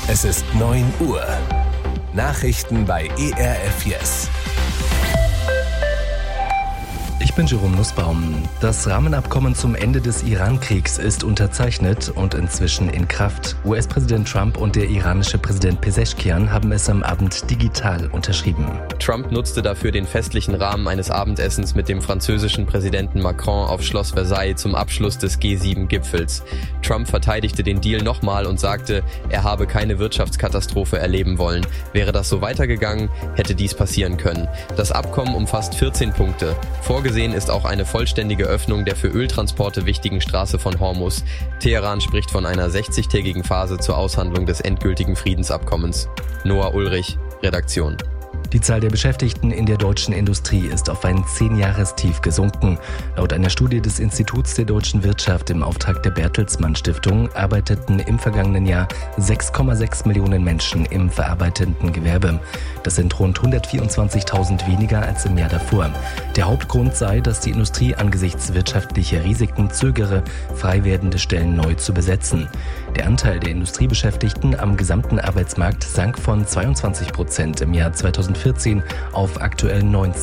Es ist 9 Uhr. Nachrichten bei ERF Yes. Ich bin Jerome Nussbaum. Das Rahmenabkommen zum Ende des Iran-Kriegs ist unterzeichnet und inzwischen in Kraft. US-Präsident Trump und der iranische Präsident Pezeshkian haben es am Abend digital unterschrieben. Trump nutzte dafür den festlichen Rahmen eines Abendessens mit dem französischen Präsidenten Macron auf Schloss Versailles zum Abschluss des G7-Gipfels. Trump verteidigte den Deal nochmal und sagte, er habe keine Wirtschaftskatastrophe erleben wollen. Wäre das so weitergegangen, hätte dies passieren können. Das Abkommen umfasst 14 Punkte. Vorgesehen ist auch eine vollständige Öffnung der für Öltransporte wichtigen Straße von Hormuz. Teheran spricht von einer 60-tägigen Phase zur Aushandlung des endgültigen Friedensabkommens. Noah Ulrich, Redaktion. Die Zahl der Beschäftigten in der deutschen Industrie ist auf ein 10-Jahrestief gesunken. Laut einer Studie des Instituts der deutschen Wirtschaft im Auftrag der Bertelsmann Stiftung arbeiteten im vergangenen Jahr 6,6 Millionen Menschen im verarbeitenden Gewerbe. Das sind rund 124.000 weniger als im Jahr davor. Der Hauptgrund sei, dass die Industrie angesichts wirtschaftlicher Risiken zögere, frei werdende Stellen neu zu besetzen. Der Anteil der Industriebeschäftigten am gesamten Arbeitsmarkt sank von 22% im Jahr 2014 auf aktuell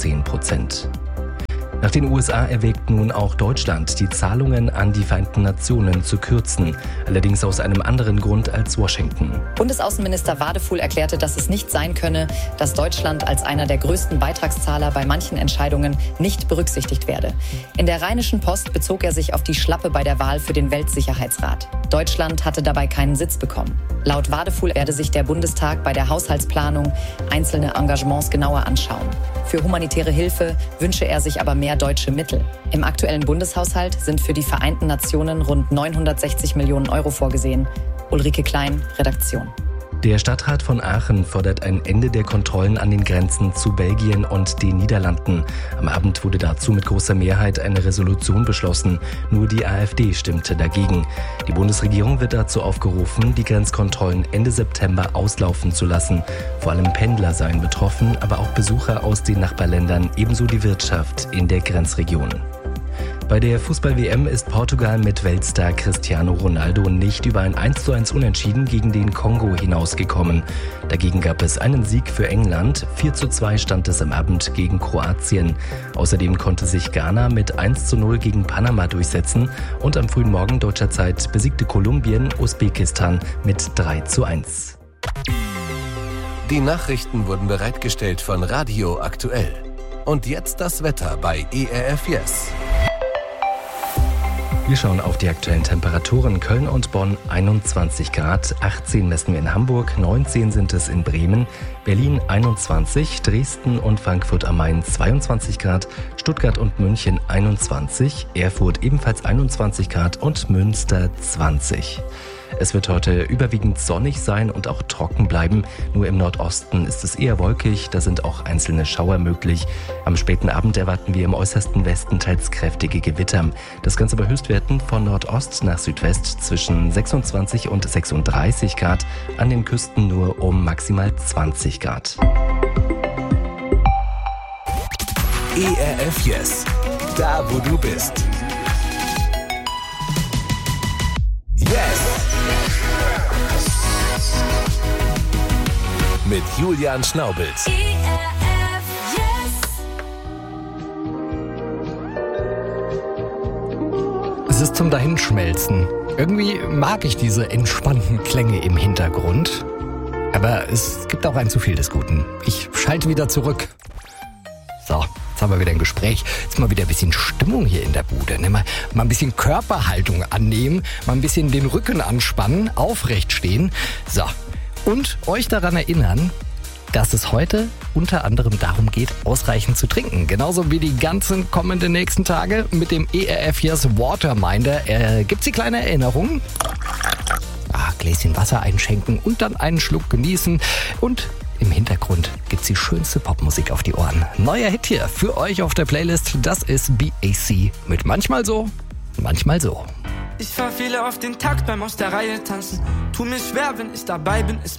19%. Nach den USA erwägt nun auch Deutschland, die Zahlungen an die Vereinten Nationen zu kürzen, allerdings aus einem anderen Grund als Washington. Bundesaußenminister Wadefuhl erklärte, dass es nicht sein könne, dass Deutschland als einer der größten Beitragszahler bei manchen Entscheidungen nicht berücksichtigt werde. In der Rheinischen Post bezog er sich auf die Schlappe bei der Wahl für den Weltsicherheitsrat. Deutschland hatte dabei keinen Sitz bekommen. Laut Wadefuhl werde sich der Bundestag bei der Haushaltsplanung einzelne Engagements genauer anschauen. Für humanitäre Hilfe wünsche er sich aber mehr deutsche Mittel. Im aktuellen Bundeshaushalt sind für die Vereinten Nationen rund 960 Millionen Euro vorgesehen. Ulrike Klein, Redaktion. Der Stadtrat von Aachen fordert ein Ende der Kontrollen an den Grenzen zu Belgien und den Niederlanden. Am Abend wurde dazu mit großer Mehrheit eine Resolution beschlossen. Nur die AfD stimmte dagegen. Die Bundesregierung wird dazu aufgerufen, die Grenzkontrollen Ende September auslaufen zu lassen. Vor allem Pendler seien betroffen, aber auch Besucher aus den Nachbarländern, ebenso die Wirtschaft in der Grenzregion. Bei der Fußball-WM ist Portugal mit Weltstar Cristiano Ronaldo nicht über ein 1:1 Unentschieden gegen den Kongo hinausgekommen. Dagegen gab es einen Sieg für England. 4:2 stand es am Abend gegen Kroatien. Außerdem konnte sich Ghana mit 1:0 gegen Panama durchsetzen und am frühen Morgen deutscher Zeit besiegte Kolumbien Usbekistan mit 3:1. Die Nachrichten wurden bereitgestellt von Radio Aktuell. Und jetzt das Wetter bei ERF Yes. Wir schauen auf die aktuellen Temperaturen. Köln und Bonn 21 Grad, 18 messen wir in Hamburg, 19 sind es in Bremen, Berlin 21, Dresden und Frankfurt am Main 22 Grad, Stuttgart und München 21, Erfurt ebenfalls 21 Grad und Münster 20. Es wird heute überwiegend sonnig sein und auch trocken bleiben. Nur im Nordosten ist es eher wolkig, da sind auch einzelne Schauer möglich. Am späten Abend erwarten wir im äußersten Westen teils kräftige Gewitter. Das Ganze bei Höchstwerten von Nordost nach Südwest zwischen 26 und 36 Grad, an den Küsten nur um maximal 20 Grad. ERF Yes, da wo du bist. Yes! Mit Julian Schnaubels. Es ist zum Dahinschmelzen. Irgendwie mag ich diese entspannten Klänge im Hintergrund. Aber es gibt auch ein zu viel des Guten. Ich schalte wieder zurück. So, jetzt haben wir wieder ein Gespräch. Jetzt mal wieder ein bisschen Stimmung hier in der Bude. Ne? Mal ein bisschen Körperhaltung annehmen, mal ein bisschen den Rücken anspannen, aufrecht stehen. So, und euch daran erinnern, dass es heute unter anderem darum geht, ausreichend zu trinken. Genauso wie die ganzen kommenden nächsten Tage mit dem ERF Yes Waterminder. Gibt's die kleine Erinnerung? Gläschen Wasser einschenken und dann einen Schluck genießen. Und im Hintergrund gibt's die schönste Popmusik auf die Ohren. Neuer Hit hier für euch auf der Playlist. Das ist BAC mit Manchmal so, manchmal so. Ich verfehle auf den Takt beim aus der Reihe tanzen. Tu mir schwer, wenn ich dabei bin, ist